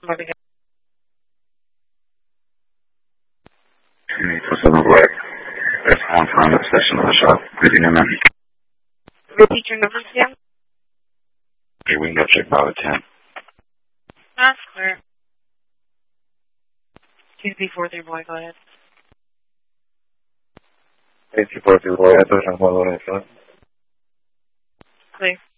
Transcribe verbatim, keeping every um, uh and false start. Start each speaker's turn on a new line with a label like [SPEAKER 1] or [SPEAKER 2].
[SPEAKER 1] For some work. That's one time of session of the shop. Good evening, ma'am.
[SPEAKER 2] Repeat your number again.
[SPEAKER 1] Okay, we can go check about ten.
[SPEAKER 2] That's clear. two B four three boy, go ahead.
[SPEAKER 1] eight two four three boy, I thought I was on.
[SPEAKER 2] Clear.